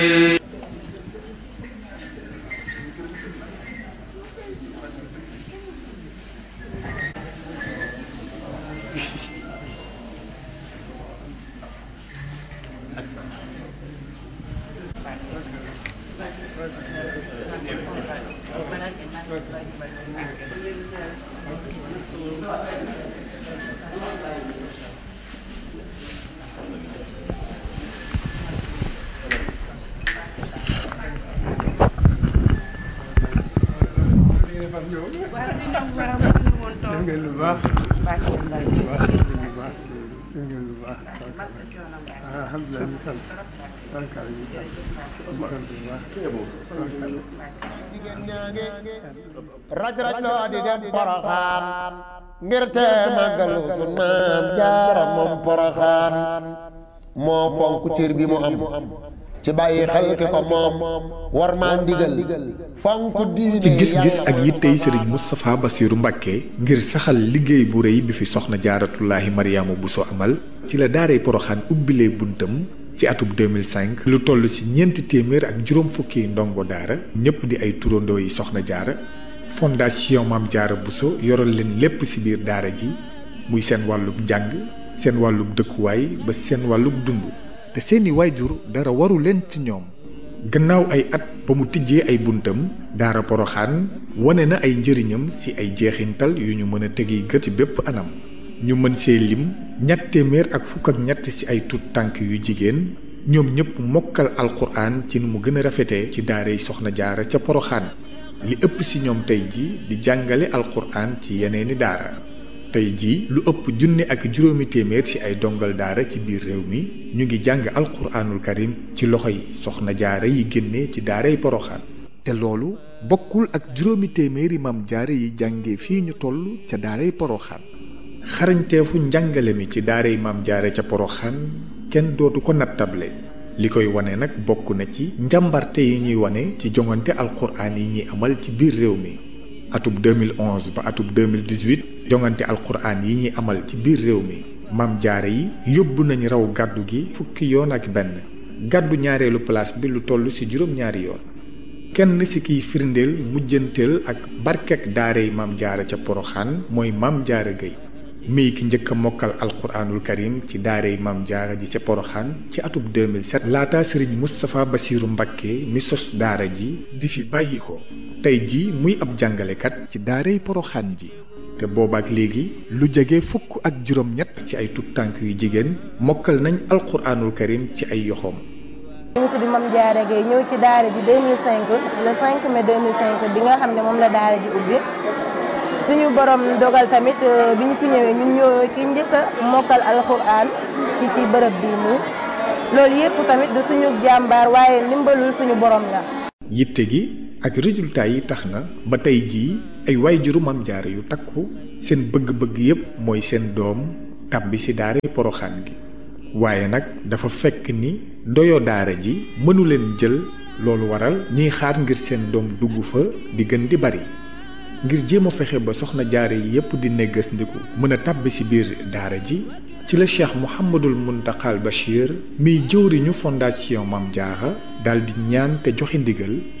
raj loo di dem Poroxaan ngir te màggalu sun maam Jaara moom Poroxaan moo fonk cër bi mu am ci bàyyi xel ki ko moom war maa ndigal fonk diine ci gis-gis ak yittey Serigne Moustapha Bassirou Mbacké ngir saxal liggéey bu rëy bi fi soxna Jaaratullaahi Mariama Bousso amal ci la daaray Poroxaan ubbilee buntam ci atub 2005 lu toll ci ñeenti téeméer ak juróom fukki ndongo daara ñëpp di ay turandoo yi soxna jaara fondation Maam Jaara Bousso yoral leen lépp ci biir daara ji muy seen wàllub njàng seen wàllub dëkkuwaay ba seen wàllub dund te seeni waajur dara waru leen ci ñoom gannaaw ay at ba mu tijjee ay buntam daara Poroxaan wane na ay njëriñam ci ay jeexintal yu ñu mën a tegi gët ci bépp anam ñu mën see lim ñett téeméer ak fukk ak ñett ci ay tut tànk yu jigéen ñoom ñëpp mokkal alquran ci nu mu gën a rafetee ci daaray soxna jaara ca Poroxaan li ëpp ci ñoom tey ji di jàngale alquran ci yeneeni daara tey ji lu ëpp junni ak juróomi téeméer ci ay dongal daara ci biir réew mi ñu ngi jàng alquranul karim ci loxoy soxna jaara yi génnee ci daaray Poroxaan te loolu bokkul ak juróomi téeméeri maam jaara yi jànge fii ñu toll ca daaray Poroxaan xarañteefu njàngale mi ci daaray maam jaare ca Poroxaan kenn dootu ko nattable li koy wane nag bokk na ci njàmbarte yi ñuy wane ci jongante alquraan yi ñuy amal ci biir réew mi atub 2011 ba atub 2018 jongante alquraan yi ñuy amal ci biir réew mi maam jaare yi yóbbu nañ raw gàddu gi fukki yoon ak benn gàddu ñaareelu place bi lu toll ci juróom-ñaari yoon kenn ci kiy firndeel mujjanteel ak barkek daaray maam jaare ca Poroxaan mooy maam jaara Gay mii ki njëkk a mokkal alquranul karim ci daaray maam jaara ji ca Poroxaan ci atub 2007 laata Serigne Moustapha Bassirou Mbacké mi sos daara ji di fi bàyyi ko tey ji muy ab jàngalekat ci daaray Poroxaan ji te boobaak léegi lu jege fukk ak juróom-ñett ci ay tut tànk yu jigéen mokkal nañ alquranul karim ci ay yoxoom. ñu tudd Mame Diarra Gueye ñëw ci daara ji 2005 le 5 mai 2005 bi nga xam ne moom la daara ji ubbi suñu borom dogal tamit bi ñu fi ñëwee ñun ñoo ki njëkk a mokkal alxuraan ci bërëb bii nii loolu yëpp tamit du suñu jàmbaar waaye ndimbalul suñu borom la. yitte gi ak résultat yi tax na ba tey jii ay waajuru Mame Diarra yu takku seen bëgg-bëgg yépp mooy seen doom tàbbi ci daaray Poroxaan gi waaye nag dafa fekk ni doyo daara ji mënu leen jël loolu waral ñuy xaar ngir seen doom dugg fa di gën di bari ngir jéem a fexe ba soxna jaara yi yépp di neggas ndiku mën a tàbbi ci biir daara ji ci la Cheikh Mouhamadul Mountakhal Bachir miy jëwriñu fondation Mame Diarra daldi ñaan te joxe ndigal